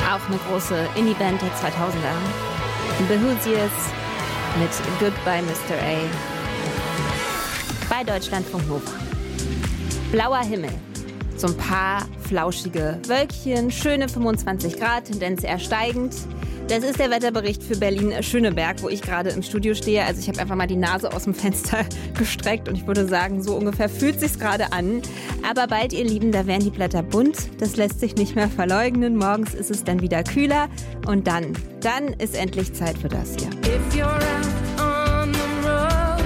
Auch eine große Indie-Band der 2000er. The Hoosiers mit Goodbye Mr. A. Bei Deutschlandfunk Nova. Blauer Himmel. So ein paar flauschige Wölkchen, schöne 25 Grad, Tendenz eher steigend. Das ist der Wetterbericht für Berlin-Schöneberg, wo ich gerade im Studio stehe. Also ich habe einfach mal die Nase aus dem Fenster gestreckt und ich würde sagen, so ungefähr fühlt sich's gerade an. Aber bald, ihr Lieben, da werden die Blätter bunt. Das lässt sich nicht mehr verleugnen. Morgens ist es dann wieder kühler und dann ist endlich Zeit für das hier. If you're out on the road,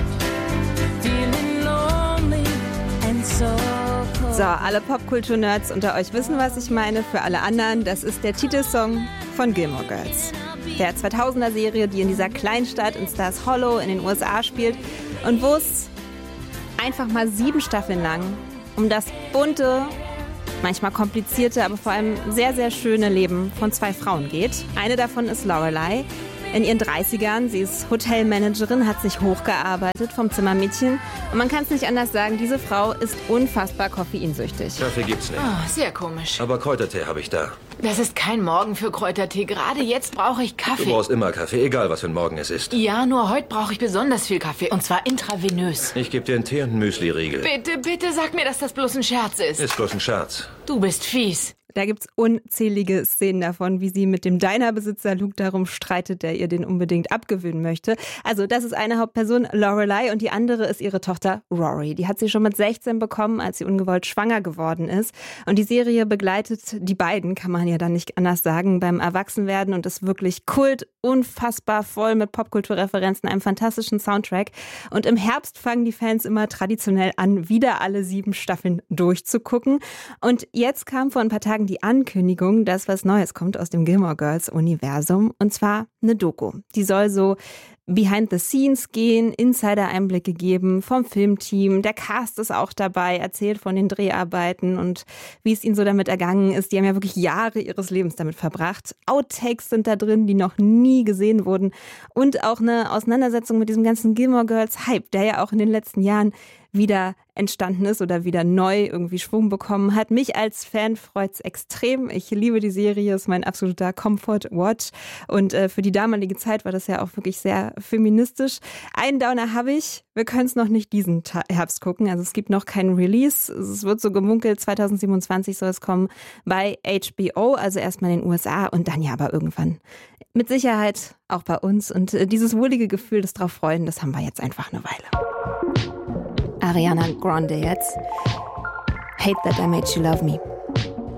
feeling lonely and so cold. So, alle Popkultur-Nerds unter euch wissen, was ich meine. Für alle anderen, das ist der Titelsong von Gilmore Girls. Der 2000er-Serie, die in dieser Kleinstadt in Stars Hollow in den USA spielt und wo es einfach mal 7 Staffeln lang um das bunte, manchmal komplizierte, aber vor allem sehr, sehr schöne Leben von 2 Frauen geht. Eine davon ist Lorelei. In ihren 30ern, sie ist Hotelmanagerin, hat sich hochgearbeitet vom Zimmermädchen. Und man kann es nicht anders sagen, diese Frau ist unfassbar koffeinsüchtig. Kaffee gibt's nicht. Oh, sehr komisch. Aber Kräutertee habe ich da. Das ist kein Morgen für Kräutertee. Gerade jetzt brauche ich Du Kaffee. brauchst immer Kaffee, egal was für ein Morgen es ist. Ja, nur heute brauche ich besonders viel Kaffee. Und zwar intravenös. Ich gebe dir einen Tee und einen Müsli-Riegel. Bitte, bitte sag mir, dass das bloß ein Scherz ist. Ist bloß ein Scherz. Du bist fies. Da gibt's unzählige Szenen davon, wie sie mit dem Diner-Besitzer Luke darum streitet, der ihr den unbedingt abgewöhnen möchte. Also das ist eine Hauptperson, Lorelei, und die andere ist ihre Tochter Rory. Die hat sie schon mit 16 bekommen, als sie ungewollt schwanger geworden ist. Und die Serie begleitet die beiden, kann man ja dann nicht anders sagen, beim Erwachsenwerden und ist wirklich Kult, unfassbar voll mit Popkulturreferenzen, einem fantastischen Soundtrack. Und im Herbst fangen die Fans immer traditionell an, wieder alle 7 Staffeln durchzugucken. Und jetzt kam vor ein paar Tagen die Ankündigung, dass was Neues kommt aus dem Gilmore Girls Universum, und zwar eine Doku. Die soll so behind the scenes gehen, Insider-Einblicke geben vom Filmteam. Der Cast ist auch dabei, erzählt von den Dreharbeiten und wie es ihnen so damit ergangen ist. Die haben ja wirklich Jahre ihres Lebens damit verbracht. Outtakes sind da drin, die noch nie gesehen wurden. Und auch eine Auseinandersetzung mit diesem ganzen Gilmore Girls Hype, der ja auch in den letzten Jahren wieder entstanden ist oder wieder neu irgendwie Schwung bekommen hat. Mich als Fan freut's extrem. Ich liebe die Serie, ist mein absoluter Comfort-Watch. Und für die damalige Zeit war das ja auch wirklich sehr feministisch. Einen Downer habe ich. Wir können es noch nicht diesen Herbst gucken. Also es gibt noch keinen Release. Es wird so gemunkelt, 2027 soll es kommen bei HBO, also erstmal in den USA und dann ja aber irgendwann mit Sicherheit auch bei uns. Und dieses wohlige Gefühl, das drauf freuen, das haben wir jetzt einfach eine Weile. Ariana Grande jetzt. Hate That I Made You Love Me.